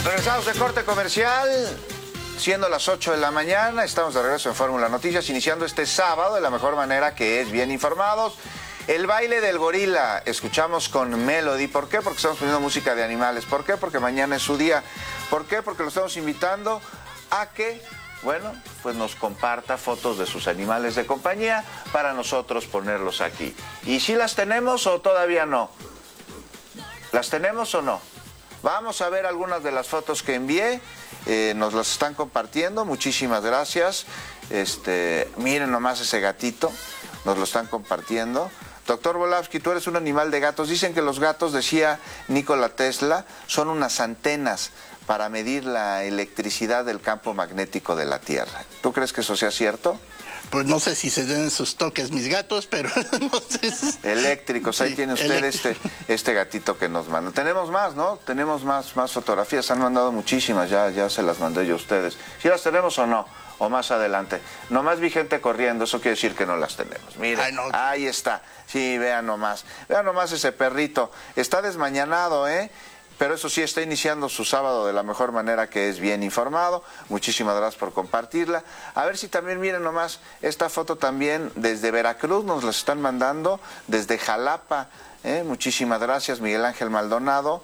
Regresamos de corte comercial, siendo las 8 de la mañana, estamos de regreso en Fórmula Noticias, iniciando este sábado de la mejor manera, que es bien informados. El baile del gorila, escuchamos con Melody. ¿Por qué? Porque estamos poniendo música de animales. ¿Por qué? Porque mañana es su día. ¿Por qué? Porque lo estamos invitando a que, bueno, pues nos comparta fotos de sus animales de compañía para nosotros ponerlos aquí. ¿Y si las tenemos o todavía no? ¿Las tenemos o no? Vamos a ver algunas de las fotos que envié. Nos las están compartiendo. Muchísimas gracias. Miren nomás ese gatito. Nos lo están compartiendo. Doctor Volavsky, tú eres un animal de gatos. Dicen que los gatos, decía Nikola Tesla, son unas antenas para medir la electricidad del campo magnético de la Tierra. ¿Tú crees que eso sea cierto? Pues no sé si se den sus toques mis gatos, pero no sé. Eléctricos, ahí sí, tiene usted este gatito que nos manda. Tenemos más, ¿no? Tenemos más fotografías, han mandado muchísimas, ya se las mandé yo a ustedes. ¿Sí las tenemos o no? O más adelante. Nomás vi gente corriendo, eso quiere decir que no las tenemos. Miren, ay, no. Ahí está. Sí, vean nomás ese perrito. Está desmañanado, ¿eh? Pero eso sí, está iniciando su sábado de la mejor manera, que es bien informado. Muchísimas gracias por compartirla. A ver si también miren nomás esta foto también desde Veracruz, nos la están mandando, desde Jalapa. Muchísimas gracias, Miguel Ángel Maldonado.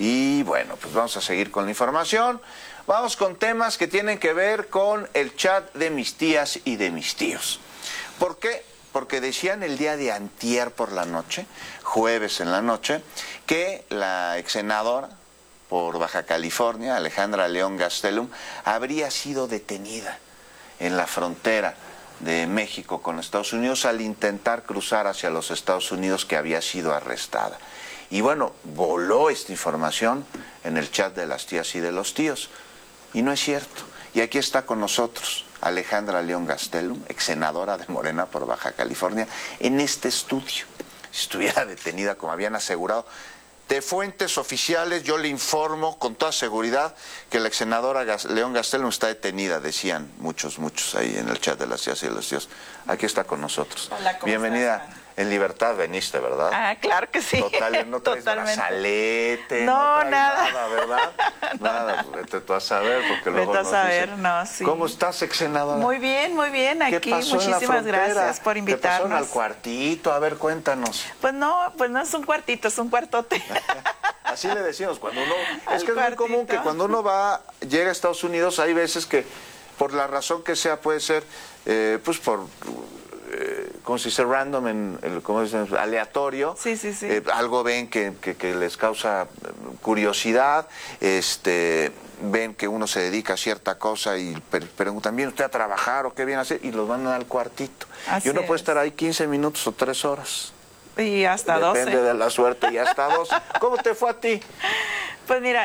Y bueno, pues vamos a seguir con la información. Vamos con temas que tienen que ver con el chat de mis tías y de mis tíos. ¿Por qué? Porque decían el día de antier por la noche, jueves en la noche, que la ex senadora por Baja California, Alejandra León Gastelum, habría sido detenida en la frontera de México con Estados Unidos al intentar cruzar hacia los Estados Unidos, que había sido arrestada. Y bueno, voló esta información en el chat de las tías y de los tíos. Y no es cierto. Y aquí está con nosotros Alejandra León Gastelum, ex senadora de Morena por Baja California, en este estudio. Si estuviera detenida, como habían asegurado, de fuentes oficiales, yo le informo con toda seguridad que la ex senadora León Gastelum está detenida, decían muchos ahí en el chat de las tías y de los tíos. Aquí está con nosotros. Hola, ¿cómo bienvenida. estás? En libertad veniste, ¿verdad? Ah, claro que sí. Total, no traes brazalete, no traes nada, ¿verdad? No, nada, vete tú a saber, porque luego vete a saber, no, sí. ¿Cómo estás, ex senadora? Muy bien, aquí. Muchísimas gracias por invitarnos. ¿Qué pasó en el cuartito? A ver, cuéntanos. Pues no es un cuartito, es un cuartote. Así le decimos, cuando uno... Es que es muy común que cuando uno llega a Estados Unidos, hay veces que, por la razón que sea, puede ser, pues por... ¿cómo se dice? Random, ¿cómo se dice? Aleatorio. Sí. Algo ven que les causa curiosidad, ven que uno se dedica a cierta cosa y preguntan, ¿viene usted a trabajar o qué viene a hacer? Y los mandan al cuartito. Así y uno puede es. estar ahí 15 minutos o 3 horas. Y hasta 12. Depende de la suerte, y hasta 12. ¿Cómo te fue a ti? Pues mira,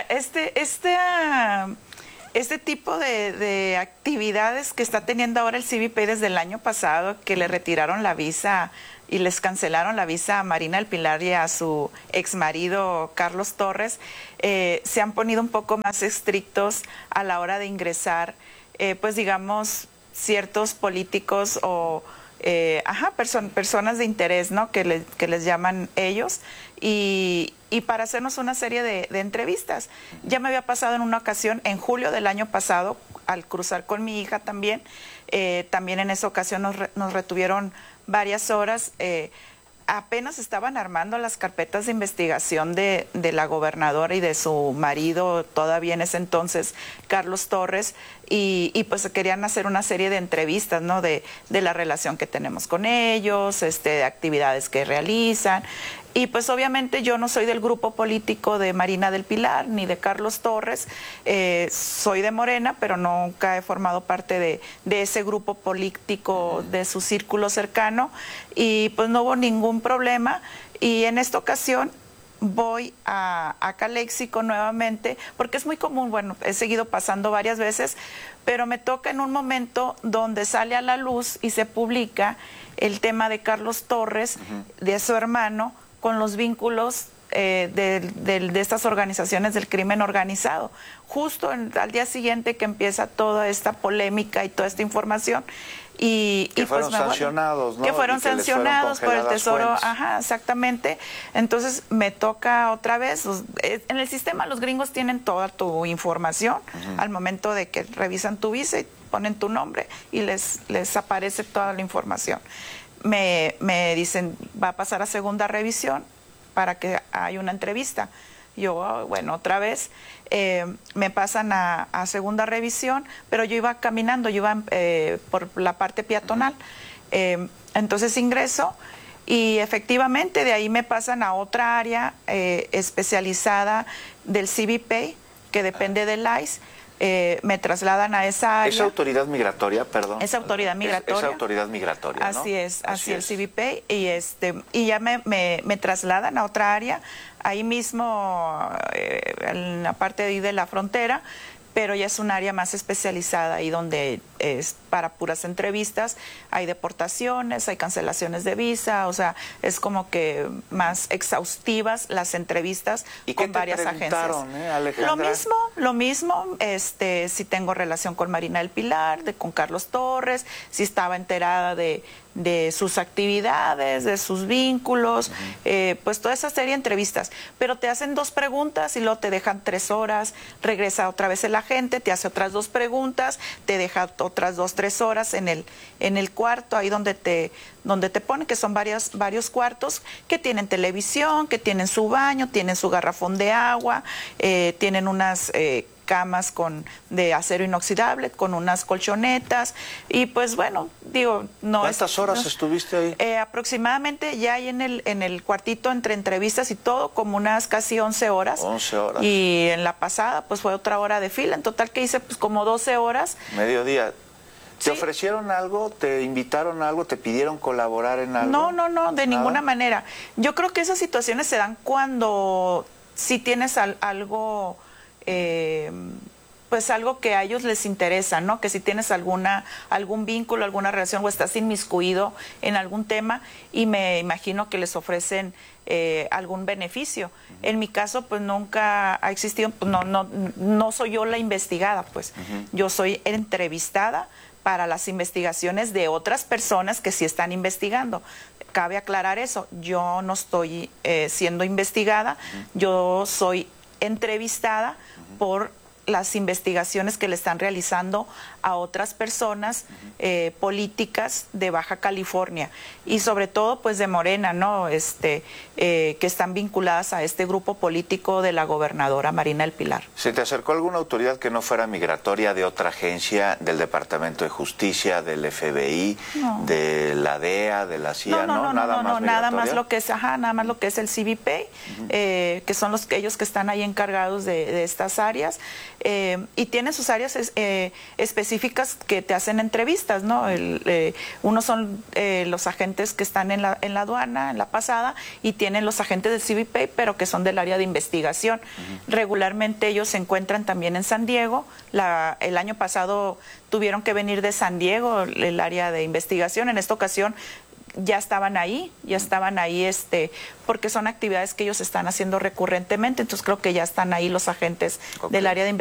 este tipo de actividades que está teniendo ahora el CBP desde el año pasado, que le retiraron la visa y les cancelaron la visa a Marina del Pilar y a su exmarido Carlos Torres, se han ponido un poco más estrictos a la hora de ingresar, pues digamos, ciertos políticos o personas de interés, ¿no? Que les llaman ellos, y para hacernos una serie de entrevistas. Ya me había pasado en una ocasión, en julio del año pasado, al cruzar con mi hija también en esa ocasión nos retuvieron varias horas. Apenas estaban armando las carpetas de investigación de la gobernadora y de su marido, todavía en ese entonces, Carlos Torres, y pues querían hacer una serie de entrevistas, ¿no? De la relación que tenemos con ellos, de actividades que realizan. Y pues obviamente yo no soy del grupo político de Marina del Pilar ni de Carlos Torres, soy de Morena, pero nunca he formado parte de ese grupo político, de su círculo cercano, y pues no hubo ningún problema. Y en esta ocasión voy a Caléxico nuevamente, porque es muy común, bueno, he seguido pasando varias veces, pero me toca en un momento donde sale a la luz y se publica el tema de Carlos Torres, de su hermano, con los vínculos de estas organizaciones del crimen organizado. Justo al día siguiente que empieza toda esta polémica y toda esta información. Que fueron sancionados, ¿no? Que fueron sancionados por el Tesoro, ajá, exactamente. Entonces me toca otra vez, en el sistema los gringos tienen toda tu información al momento de que revisan tu visa y ponen tu nombre y les aparece toda la información. Me dicen, va a pasar a segunda revisión para que haya una entrevista. Yo, bueno, otra vez me pasan a segunda revisión, pero yo iba caminando, yo iba por la parte peatonal. Entonces ingreso y efectivamente de ahí me pasan a otra área especializada del CBP, que depende del ICE. Me trasladan a esa área. ¿Es autoridad migratoria, perdón? Es autoridad migratoria. Es autoridad migratoria, ¿no? Así es, así el CBP. Y ya me trasladan a otra área, ahí mismo, en la parte de ahí de la frontera, pero ya es un área más especializada y donde es para puras entrevistas, hay deportaciones, hay cancelaciones de visa, o sea, es como que más exhaustivas las entrevistas con varias agencias. Alejandra? Lo mismo, si tengo relación con Marina del Pilar, con Carlos Torres, si estaba enterada de sus actividades, de sus vínculos, pues toda esa serie de entrevistas. Pero te hacen 2 preguntas y luego te dejan 3 horas, regresa otra vez el agente, te hace otras 2 preguntas, te deja otras 2, 3 horas en el cuarto, ahí donde te ponen, que son varios cuartos que tienen televisión, que tienen su baño, tienen su garrafón de agua, tienen unas camas de acero inoxidable, con unas colchonetas, y pues bueno, digo, no. ¿Cuántas horas estuviste ahí? Aproximadamente ya ahí en el cuartito, entre entrevistas y todo, como unas casi 11 horas. 11 horas. Y en la pasada, pues fue otra hora de fila, en total que hice pues como 12 horas. Mediodía. ¿Te Sí. ofrecieron algo? ¿Te invitaron a algo? ¿Te pidieron colaborar en algo? No, de ninguna manera. Yo creo que esas situaciones se dan cuando si tienes algo, pues algo que a ellos les interesa, ¿no? Que si tienes algún vínculo, alguna relación o estás inmiscuido en algún tema, y me imagino que les ofrecen algún beneficio. En mi caso, pues nunca ha existido, pues, no soy yo la investigada, pues. Yo soy entrevistada para las investigaciones de otras personas que sí están investigando. Cabe aclarar eso, yo no estoy siendo investigada, yo soy entrevistada por las investigaciones que le están realizando a otras personas políticas de Baja California y sobre todo pues de Morena, ¿no? Que están vinculadas a este grupo político de la gobernadora Marina del Pilar. ¿Se te acercó alguna autoridad que no fuera migratoria, de otra agencia, del Departamento de Justicia, del FBI, de la DEA, de la CIA? Nada más lo que es el CBP, que son ellos que están ahí encargados de estas áreas, y tienen sus áreas específicas que te hacen entrevistas, ¿no? Uno son los agentes que están en la aduana, en la pasada, y tienen los agentes del CBP, pero que son del área de investigación. Regularmente ellos se encuentran también en San Diego. El año pasado tuvieron que venir de San Diego, el área de investigación. En esta ocasión ya estaban ahí, porque son actividades que ellos están haciendo recurrentemente, entonces creo que ya están ahí los agentes del área de investigación.